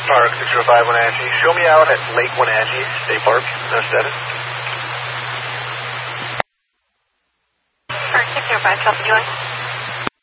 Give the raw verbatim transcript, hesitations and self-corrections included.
Park, six zero five Wenatchee. Show me out at Lake Wenatchee State Park, no status. Park six zero five, South U S.